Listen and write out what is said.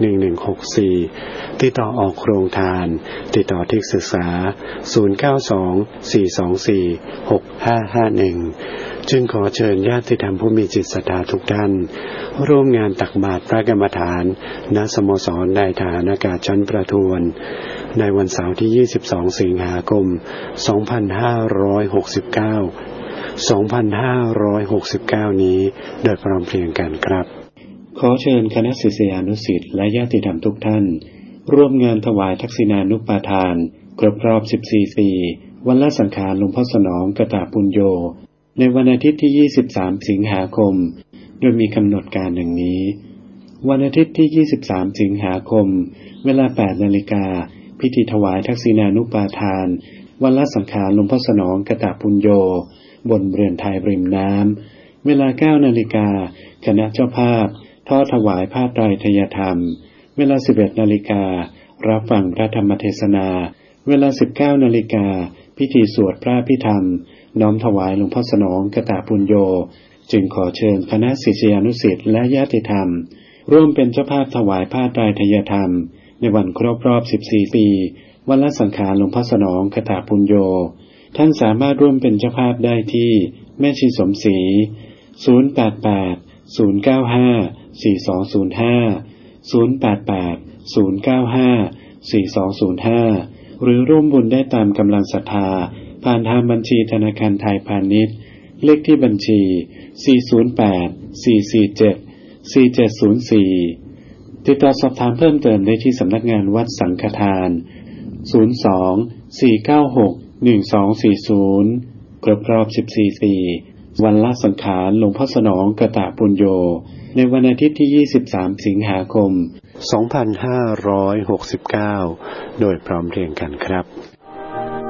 ติดต่อออกโรงทานติดต่อที่ศึกษา0924246551จึงขอเชิญญาติธรรมผู้มีจิตศรัทธาทุกท่านร่วมงานตักบาตรพระกรรมฐานณสโมสรนายทหารอากาศชั้นประทวนในวันเสาร์ที่22สิงหาคม2569นี้โดยพร้อมเพรียงกันครับขอเชิญคณะศิษยานุศิษย์และญาติธรรมทุกท่านร่วมงานถวายทักษิณานุปาทานครบรอบ14ปีวันละสังขารหลวงพ่อสนองกตปุญโญในวันอาทิตย์ที่23สิงหาคมโดยมีกำหนดการดังนี้วันอาทิตย์ที่23สิงหาคมเวลา 8 นาฬิกาพิธีถวายทักษิณานุปาทานวันละสังขารหลวงพ่อสนองกตปุญโญบนเรือนไทยริมน้ำเวลา 9 นาฬิกาคณะเจ้าภาพทอดถวายผ้าไตรทยธรรมเวลา 11 นาฬิการับฟังพระธรรมเทศนาเวลา 19 นาฬิกาพิธีสวดพระอภิธรรมน้อมถวายหลวงพ่อสนองกตปุญโญจึงขอเชิญคณะศิษยานุศิษย์และญาติธรรมร่วมเป็นเจ้าภาพถวายผ้าไตรทยธรรมในวันครบรอบ14ปีวันละสังขารหลวงพ่อสนองกตปุญโญท่านสามารถร่วมเป็นเจ้าภาพได้ที่แม่ชีสมศรี088-095-4205 หรือร่วมบุญได้ตามกำลังศรัทธาผ่านทางบัญชีธนาคารไทยพาณิชย์เลขที่บัญชี408-447-4704ติดต่อสอบถามเพิ่มเติมได้ที่สำนักงานวัดสังฆทาน02-496-1240ครบรอบ14ปีวันละสังขารหลวงพ่อสนองกตปุญโญในวันอาทิตย์ที่23สิงหาคม 2569โดยพร้อมเพรียงกันครับ